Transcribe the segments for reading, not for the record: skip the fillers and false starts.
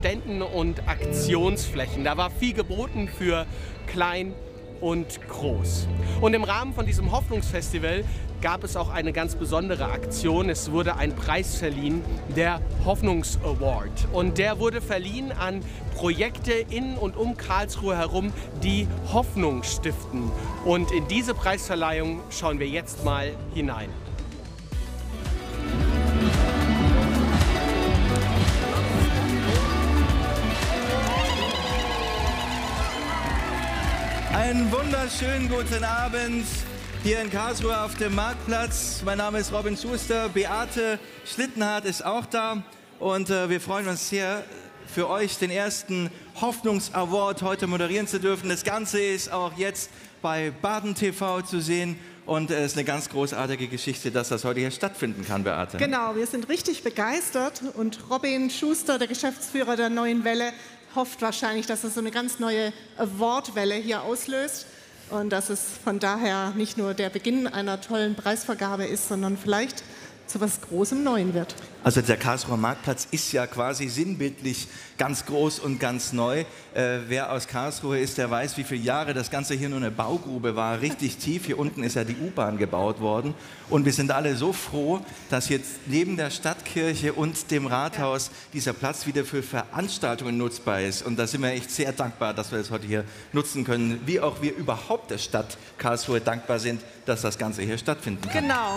Ständen und Aktionsflächen. Da war viel geboten für klein und groß. Und im Rahmen von diesem Hoffnungsfestival gab es auch eine ganz besondere Aktion. Es wurde ein Preis verliehen, der Hoffnungs-Award. Und der wurde verliehen an Projekte in und um Karlsruhe herum, die Hoffnung stiften. Und in diese Preisverleihung schauen wir jetzt mal hinein. Einen wunderschönen guten Abend hier in Karlsruhe auf dem Marktplatz. Mein Name ist Robin Schuster, Beate Schlittenhardt ist auch da und wir freuen uns sehr, für euch den ersten Hoffnungs-Award heute moderieren zu dürfen. Das Ganze ist auch jetzt bei Baden TV zu sehen und es ist eine ganz großartige Geschichte, dass das heute hier stattfinden kann, Beate. Genau, wir sind richtig begeistert und Robin Schuster, der Geschäftsführer der Neuen Welle, hofft wahrscheinlich, dass es so eine ganz neue Awardwelle hier auslöst und dass es von daher nicht nur der Beginn einer tollen Preisvergabe ist, sondern vielleicht zu was Großem Neuen wird. Also der Karlsruher Marktplatz ist ja quasi sinnbildlich ganz groß und ganz neu. Wer aus Karlsruhe ist, der weiß, wie viele Jahre das Ganze hier nur eine Baugrube war, richtig tief. Hier unten ist ja die U-Bahn gebaut worden. Und wir sind alle so froh, dass jetzt neben der Stadtkirche und dem Rathaus dieser Platz wieder für Veranstaltungen nutzbar ist. Und da sind wir echt sehr dankbar, dass wir das heute hier nutzen können. Wie auch wir überhaupt der Stadt Karlsruhe dankbar sind, dass das Ganze hier stattfinden kann. Genau.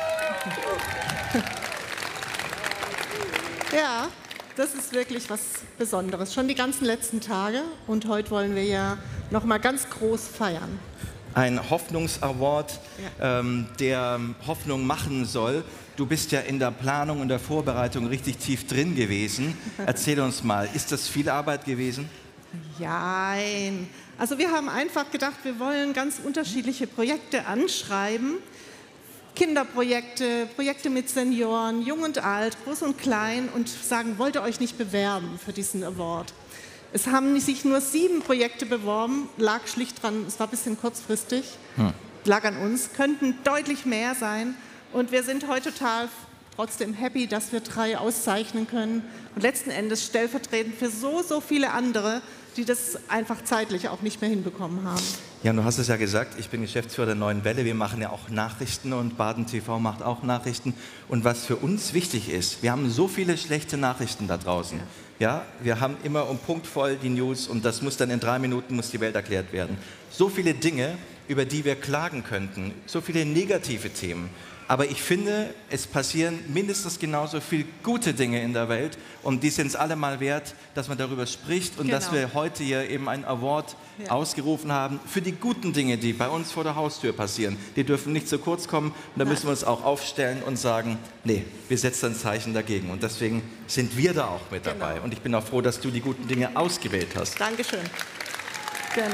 Ja, das ist wirklich was Besonderes. Schon die ganzen letzten Tage und heute wollen wir ja noch mal ganz groß feiern. Ein Hoffnungs-Award, der Hoffnung machen soll. Du bist ja in der Planung und der Vorbereitung richtig tief drin gewesen. Erzähl uns mal, ist das viel Arbeit gewesen? Nein. Also wir haben einfach gedacht, wir wollen ganz unterschiedliche Projekte anschreiben. Kinderprojekte, Projekte mit Senioren, jung und alt, groß und klein und sagen, wollt ihr euch nicht bewerben für diesen Award? Es haben sich nur 7 Projekte beworben, lag schlicht dran, es war ein bisschen kurzfristig, lag an uns, könnten deutlich mehr sein und wir sind heute total trotzdem happy, dass wir 3 auszeichnen können und letzten Endes stellvertretend für so viele andere, die das einfach zeitlich auch nicht mehr hinbekommen haben. Ja, du hast es ja gesagt, ich bin Geschäftsführer der Neuen Welle, wir machen ja auch Nachrichten und Baden TV macht auch Nachrichten. Und was für uns wichtig ist, wir haben so viele schlechte Nachrichten da draußen. Ja, wir haben immer um Punkt voll die News und das muss dann in 3 Minuten muss die Welt erklärt werden. So viele Dinge, über die wir klagen könnten, so viele negative Themen. Aber ich finde, es passieren mindestens genauso viele gute Dinge in der Welt und die sind es alle mal wert, dass man darüber spricht und dass wir heute hier eben einen Award ausgerufen haben für die guten Dinge, die bei uns vor der Haustür passieren. Die dürfen nicht zu kurz kommen und da müssen wir uns auch aufstellen und sagen, nee, wir setzen ein Zeichen dagegen und deswegen sind wir da auch mit dabei. Und ich bin auch froh, dass du die guten Dinge ausgewählt hast. Dankeschön. Genau.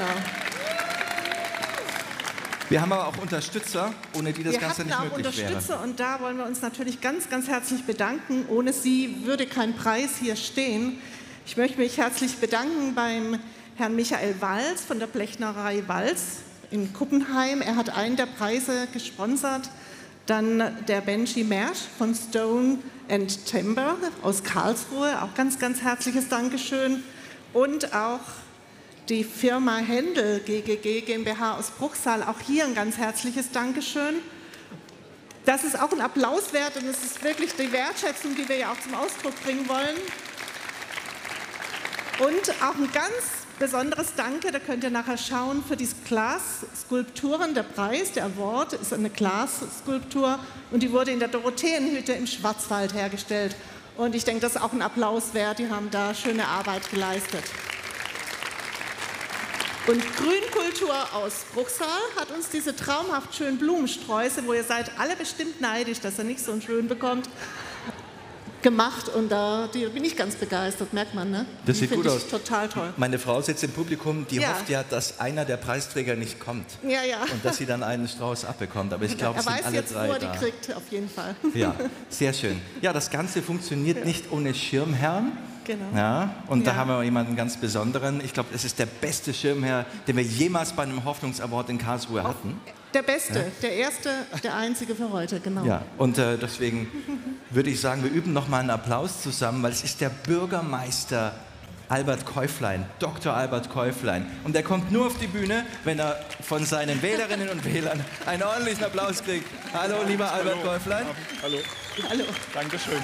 Wir haben aber auch Unterstützer, ohne die das Ganze nicht möglich wäre. Wir hatten auch Unterstützer und da wollen wir uns natürlich ganz herzlich bedanken. Ohne sie würde kein Preis hier stehen. Ich möchte mich herzlich bedanken beim Herrn Michael Walz von der Blechnerei Walz in Kuppenheim. Er hat einen der Preise gesponsert. Dann der Benji Mersch von Stone and Timber aus Karlsruhe. Auch ganz herzliches Dankeschön. Und auch die Firma Händel GGG GmbH aus Bruchsal, auch hier ein ganz herzliches Dankeschön. Das ist auch ein Applaus wert und es ist wirklich die Wertschätzung, die wir ja auch zum Ausdruck bringen wollen. Und auch ein ganz besonderes Danke, da könnt ihr nachher schauen, für die Glasskulpturen. Der Preis, der Award, ist eine Glasskulptur und die wurde in der Dorotheenhütte im Schwarzwald hergestellt. Und ich denke, das ist auch ein Applaus wert, die haben da schöne Arbeit geleistet. Und Grünkultur aus Bruchsal hat uns diese traumhaft schönen Blumensträuße, wo ihr seid alle bestimmt neidisch, dass ihr nicht so schön bekommt, gemacht. Und da bin ich ganz begeistert, merkt man, ne? Das sieht gut aus. Total toll. Meine Frau sitzt im Publikum, die hofft ja, dass einer der Preisträger nicht kommt. Ja. Und dass sie dann einen Strauß abbekommt. Aber ich glaube, es sind alle 3 da. Er weiß jetzt, wo er die kriegt, auf jeden Fall. Ja, sehr schön. Ja, das Ganze funktioniert nicht ohne Schirmherrn. Genau. Ja, und da haben wir jemanden ganz Besonderen. Ich glaube, es ist der beste Schirmherr, den wir jemals bei einem Hoffnungsaward in Karlsruhe hatten. Der Beste, der Erste, der Einzige für heute, genau. Ja, und deswegen würde ich sagen, wir üben noch mal einen Applaus zusammen, weil es ist der Bürgermeister Albert Käuflein, Dr. Albert Käuflein. Und er kommt nur auf die Bühne, wenn er von seinen Wählerinnen und Wählern einen ordentlichen Applaus kriegt. Hallo, lieber Albert Käuflein. Hallo. Hallo. Dankeschön.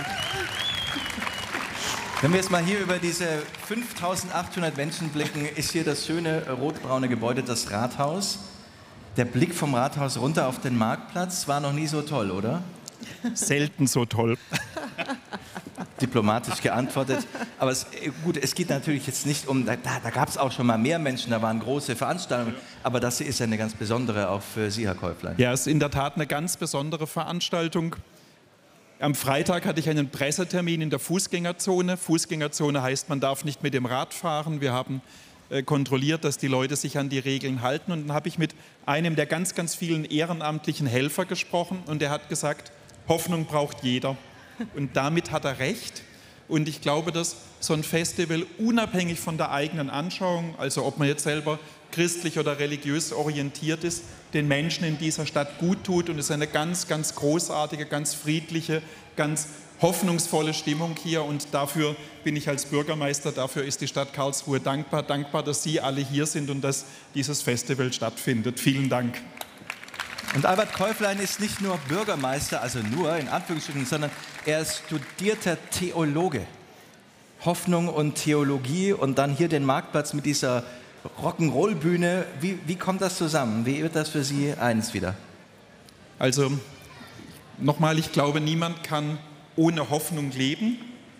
Wenn wir jetzt mal hier über diese 5.800 Menschen blicken, ist hier das schöne rotbraune Gebäude, das Rathaus. Der Blick vom Rathaus runter auf den Marktplatz war noch nie so toll, oder? Selten so toll. Diplomatisch geantwortet. Aber es geht natürlich jetzt nicht um, da gab es auch schon mal mehr Menschen, da waren große Veranstaltungen, aber das hier ist ja eine ganz besondere auch für Sie, Herr Käuflein. Ja, es ist in der Tat eine ganz besondere Veranstaltung. Am Freitag hatte ich einen Pressetermin in der Fußgängerzone. Fußgängerzone heißt, man darf nicht mit dem Rad fahren. Wir haben kontrolliert, dass die Leute sich an die Regeln halten. Und dann habe ich mit einem der ganz, ganz vielen ehrenamtlichen Helfer gesprochen und der hat gesagt, Hoffnung braucht jeder. Und damit hat er recht. Und ich glaube, dass so ein Festival unabhängig von der eigenen Anschauung, also ob man jetzt selber christlich oder religiös orientiert ist, den Menschen in dieser Stadt gut tut. Und es ist eine ganz, ganz großartige, ganz friedliche, ganz hoffnungsvolle Stimmung hier. Und dafür bin ich als Bürgermeister, dafür ist die Stadt Karlsruhe dankbar. Dankbar, dass Sie alle hier sind und dass dieses Festival stattfindet. Vielen Dank. Und Albert Käuflein ist nicht nur Bürgermeister, also nur in Anführungsstrichen, sondern er ist studierter Theologe. Hoffnung und Theologie und dann hier den Marktplatz mit dieser Rock'n'Roll-Bühne. Wie kommt das zusammen? Wie wird das für Sie eins wieder? Also nochmal, ich glaube, niemand kann ohne Hoffnung leben.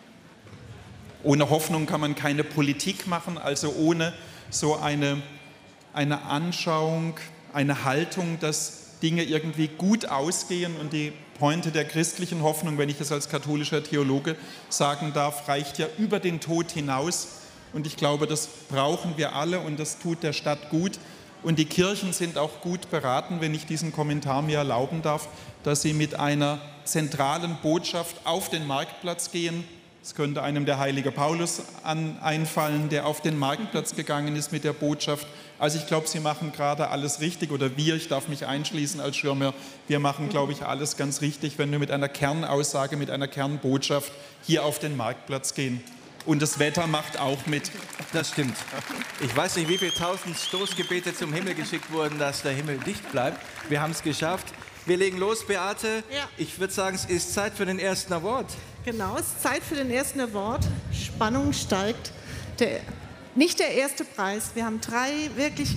Ohne Hoffnung kann man keine Politik machen, also ohne so eine Anschauung, eine Haltung, dass Dinge irgendwie gut ausgehen und die Pointe der christlichen Hoffnung, wenn ich es als katholischer Theologe sagen darf, reicht ja über den Tod hinaus und ich glaube, das brauchen wir alle und das tut der Stadt gut und die Kirchen sind auch gut beraten, wenn ich diesen Kommentar mir erlauben darf, dass sie mit einer zentralen Botschaft auf den Marktplatz gehen. Es könnte einem der heilige Paulus einfallen, der auf den Marktplatz gegangen ist mit der Botschaft. Also ich glaube, Sie machen gerade alles richtig oder ich darf mich einschließen als Schirmherr, wir machen, glaube ich, alles ganz richtig, wenn wir mit einer Kernaussage, mit einer Kernbotschaft hier auf den Marktplatz gehen. Und das Wetter macht auch mit. Das stimmt. Ich weiß nicht, wie viele tausend Stoßgebete zum Himmel geschickt wurden, dass der Himmel dicht bleibt. Wir haben es geschafft. Wir legen los, Beate. Ja. Ich würde sagen, es ist Zeit für den ersten Award. Genau, es ist Zeit für den ersten Award. Spannung steigt. Nicht der erste Preis. Wir haben 3 wirklich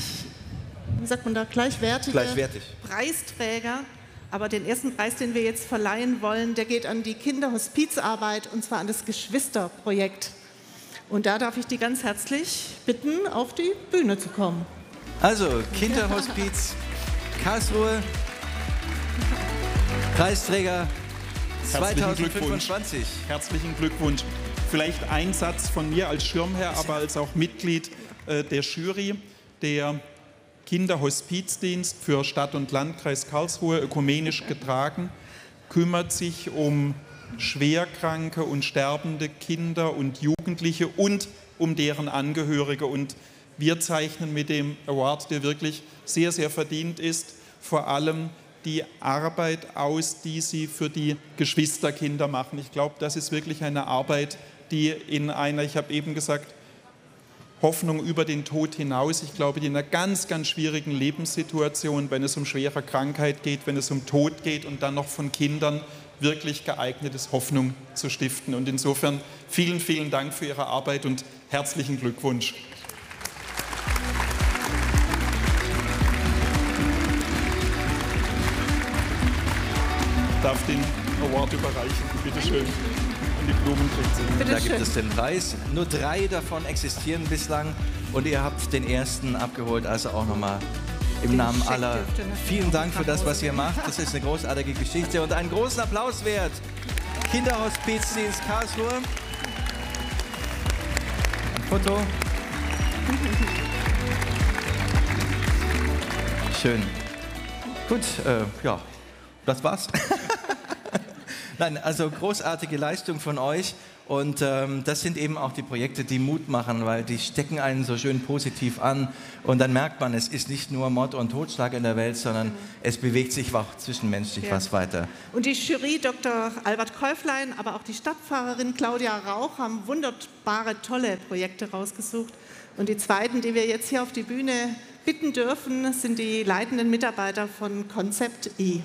gleichwertige Preisträger. Aber den ersten Preis, den wir jetzt verleihen wollen, der geht an die Kinderhospizarbeit und zwar an das Geschwisterprojekt. Und da darf ich die ganz herzlich bitten, auf die Bühne zu kommen. Also, Kinderhospiz Karlsruhe, Preisträger 2025. Herzlichen Glückwunsch. Vielleicht ein Satz von mir als Schirmherr, aber als auch Mitglied der Jury. Der Kinderhospizdienst für Stadt und Landkreis Karlsruhe, ökumenisch getragen, kümmert sich um schwerkranke und sterbende Kinder und Jugendliche und um deren Angehörige. Und wir zeichnen mit dem Award, der wirklich sehr, sehr verdient ist, vor allem die Arbeit aus, die sie für die Geschwisterkinder machen. Ich glaube, das ist wirklich eine Arbeit, die in einer, ich habe eben gesagt, Hoffnung über den Tod hinaus, ich glaube, die in einer ganz, ganz schwierigen Lebenssituation, wenn es um schwere Krankheit geht, wenn es um Tod geht und dann noch von Kindern, wirklich geeignet ist, Hoffnung zu stiften. Und insofern vielen, vielen Dank für Ihre Arbeit und herzlichen Glückwunsch. Ich darf den Award überreichen. Bitte schön. Und die Blumen kriegt Sie. Da gibt es den Preis. Nur 3 davon existieren bislang und ihr habt den ersten abgeholt. Also auch nochmal im Namen aller vielen Dank für das, was ihr macht. Das ist eine großartige Geschichte und einen großen Applaus wert. Kinderhospizdienst Karlsruhe. Ein Foto. Schön. Gut, ja, das war's. Nein, also großartige Leistung von euch Und das sind eben auch die Projekte, die Mut machen, weil die stecken einen so schön positiv an. Und dann merkt man, es ist nicht nur Mord und Totschlag in der Welt, sondern es bewegt sich auch zwischenmenschlich was weiter. Und die Jury, Dr. Albert Käuflein, aber auch die Stadtpfarrerin Claudia Rauch haben wunderbare, tolle Projekte rausgesucht. Und die zweiten, die wir jetzt hier auf die Bühne bitten dürfen, sind die leitenden Mitarbeiter von Konzept I.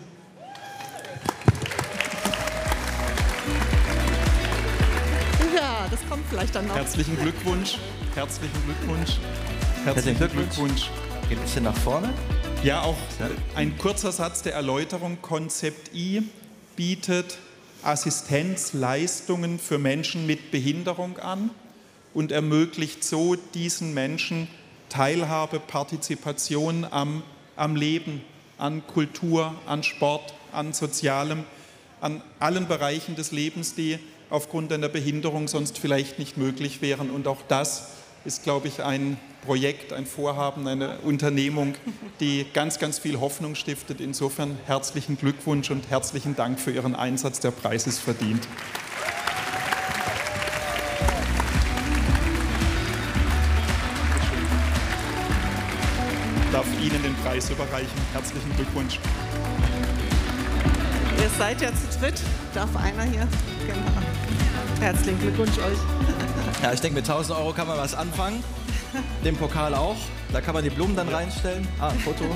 Ja, das kommt vielleicht dann noch. Herzlichen Glückwunsch. Herzlichen Glückwunsch. Herzlichen Glückwunsch. Geht ein bisschen nach vorne. Ja, auch ein kurzer Satz der Erläuterung. Konzept I bietet Assistenzleistungen für Menschen mit Behinderung an und ermöglicht so diesen Menschen Teilhabe, Partizipation am Leben, an Kultur, an Sport, an Sozialem, an allen Bereichen des Lebens, die aufgrund einer Behinderung sonst vielleicht nicht möglich wären. Und auch das ist, glaube ich, ein Projekt, ein Vorhaben, eine Unternehmung, die ganz, ganz viel Hoffnung stiftet. Insofern herzlichen Glückwunsch und herzlichen Dank für Ihren Einsatz. Der Preis ist verdient. Ich darf Ihnen den Preis überreichen. Herzlichen Glückwunsch. Ihr seid ja zu dritt. Darf einer hier? Genau. Herzlichen Glückwunsch euch. Ja, ich denke, mit 1.000 € kann man was anfangen. Den Pokal auch. Da kann man die Blumen dann reinstellen. Ein Foto.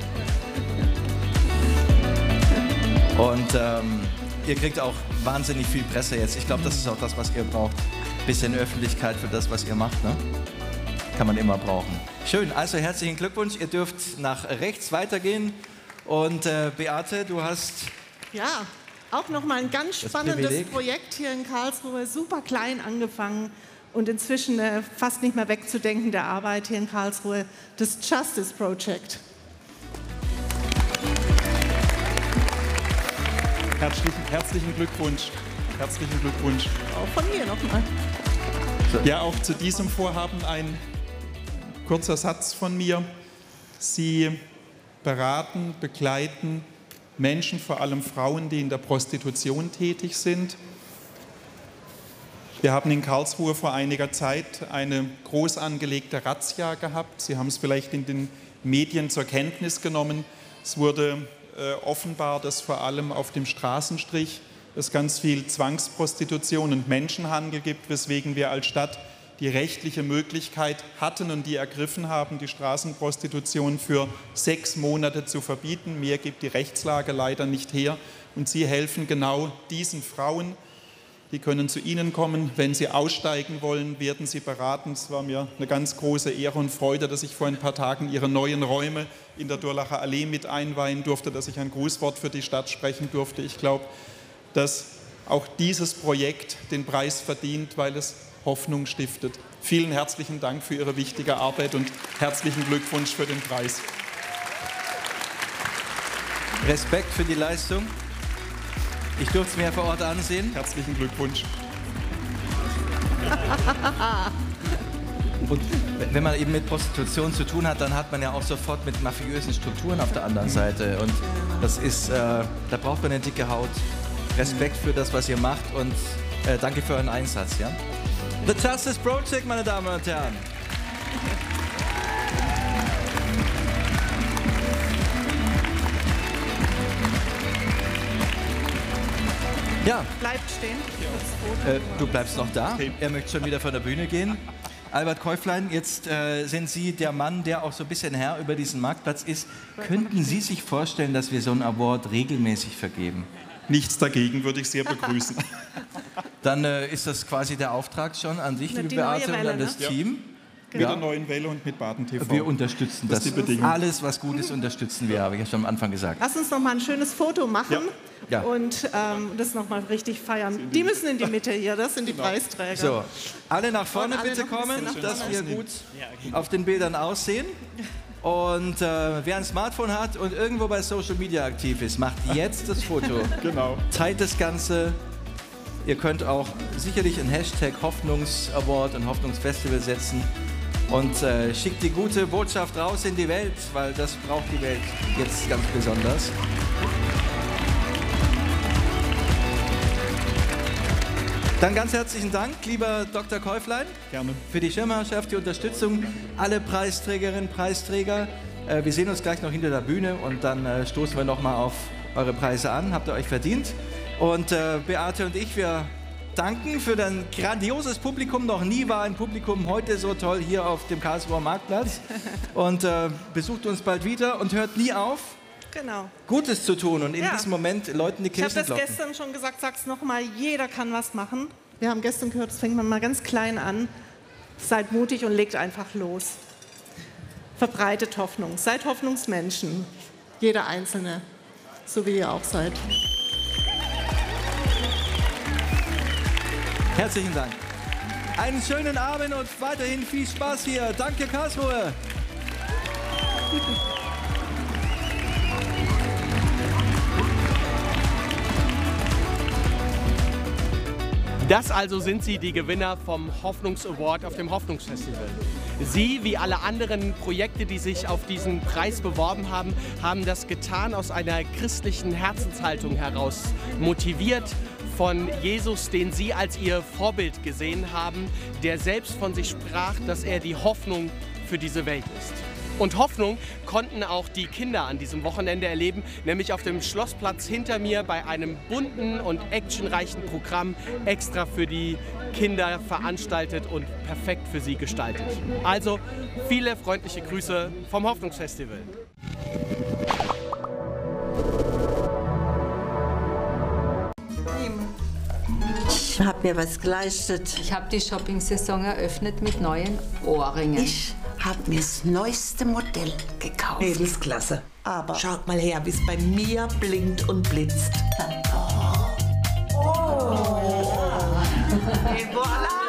Und ihr kriegt auch wahnsinnig viel Presse jetzt. Ich glaube, das ist auch das, was ihr braucht. Bisschen Öffentlichkeit für das, was ihr macht, ne? Kann man immer brauchen. Schön, also herzlichen Glückwunsch. Ihr dürft nach rechts weitergehen. Und Beate, du hast... Ja, auch nochmal ein ganz spannendes Projekt hier in Karlsruhe. Super klein angefangen und inzwischen fast nicht mehr wegzudenken der Arbeit hier in Karlsruhe. Das Justice Project. Herzlichen Glückwunsch. Herzlichen Glückwunsch. Auch von mir nochmal. Ja, auch zu diesem Vorhaben ein kurzer Satz von mir. Sie beraten, begleiten Menschen, vor allem Frauen, die in der Prostitution tätig sind. Wir haben in Karlsruhe vor einiger Zeit eine groß angelegte Razzia gehabt. Sie haben es vielleicht in den Medien zur Kenntnis genommen. Es wurde offenbar, dass vor allem auf dem Straßenstrich es ganz viel Zwangsprostitution und Menschenhandel gibt, weswegen wir als Stadt die rechtliche Möglichkeit hatten und die ergriffen haben, die Straßenprostitution für 6 Monate zu verbieten. Mehr gibt die Rechtslage leider nicht her. Und Sie helfen genau diesen Frauen. Die können zu Ihnen kommen. Wenn Sie aussteigen wollen, werden Sie beraten. Es war mir eine ganz große Ehre und Freude, dass ich vor ein paar Tagen Ihre neuen Räume in der Durlacher Allee mit einweihen durfte, dass ich ein Grußwort für die Stadt sprechen durfte. Ich glaube, dass auch dieses Projekt den Preis verdient, weil es Hoffnung stiftet. Vielen herzlichen Dank für Ihre wichtige Arbeit und herzlichen Glückwunsch für den Preis. Respekt für die Leistung. Ich durfte es mir vor Ort ansehen. Herzlichen Glückwunsch. Und wenn man eben mit Prostitution zu tun hat, dann hat man ja auch sofort mit mafiösen Strukturen auf der anderen Seite. Und das ist, da braucht man eine dicke Haut. Respekt für das, was ihr macht und danke für euren Einsatz. Ja? The Justice Project, meine Damen und Herren. Ja. Bleibt stehen. Du bleibst noch da. Okay. Er möchte schon wieder von der Bühne gehen. Albert Käuflein, jetzt sind Sie der Mann, der auch so ein bisschen Herr über diesen Marktplatz ist. Könnten Sie sich vorstellen, dass wir so einen Award regelmäßig vergeben? Nichts dagegen, würde ich sehr begrüßen. Dann ist das quasi der Auftrag schon an dich, liebe Beate, und an das Team. Mit der neuen Welle und mit Baden TV. Wir unterstützen das. Alles, was gut ist, unterstützen wir, habe ich ja schon am Anfang gesagt. Lass uns noch mal ein schönes Foto machen und das noch mal richtig feiern. Die müssen in die Mitte hier, das sind die Preisträger. So, alle nach vorne bitte kommen, dass wir gut auf den Bildern aussehen. Und wer ein Smartphone hat und irgendwo bei Social Media aktiv ist, macht jetzt das Foto. Genau. Teilt das Ganze. Ihr könnt auch sicherlich einen Hashtag Hoffnungsaward und Hoffnungsfestival setzen und schickt die gute Botschaft raus in die Welt, weil das braucht die Welt jetzt ganz besonders. Dann ganz herzlichen Dank, lieber Dr. Käuflein. Gerne. Für die Schirmherrschaft, die Unterstützung, alle Preisträgerinnen, Preisträger. Wir sehen uns gleich noch hinter der Bühne und dann stoßen wir nochmal auf eure Preise an. Habt ihr euch verdient. Und Beate und ich, wir danken für dein grandioses Publikum. Noch nie war ein Publikum heute so toll hier auf dem Karlsruher Marktplatz. Und besucht uns bald wieder und hört nie auf, Genau. Gutes zu tun und in diesem Moment Leuten die Ich habe das Kirchenglocken. gestern schon gesagt, sag's nochmal, jeder kann was machen. Wir haben gestern gehört, das fängt man mal ganz klein an. Seid mutig und legt einfach los. Verbreitet Hoffnung, seid Hoffnungsmenschen. Jeder Einzelne, so wie ihr auch seid. Herzlichen Dank. Einen schönen Abend und weiterhin viel Spaß hier. Danke, Karlsruhe. Das also sind sie, die Gewinner vom Hoffnungs-Award auf dem Hoffnungsfestival. Sie, wie alle anderen Projekte, die sich auf diesen Preis beworben haben, haben das getan aus einer christlichen Herzenshaltung heraus, motiviert von Jesus, den sie als ihr Vorbild gesehen haben, der selbst von sich sprach, dass er die Hoffnung für diese Welt ist. Und Hoffnung konnten auch die Kinder an diesem Wochenende erleben, nämlich auf dem Schlossplatz hinter mir bei einem bunten und actionreichen Programm extra für die Kinder veranstaltet und perfekt für sie gestaltet. Also viele freundliche Grüße vom Hoffnungsfestival. Ich habe mir was geleistet. Ich habe die Shopping-Saison eröffnet mit neuen Ohrringen. Ich habe mir das neueste Modell gekauft. Mädelsklasse. Aber schaut mal her, wie es bei mir blinkt und blitzt. Oh. Hey, voilà.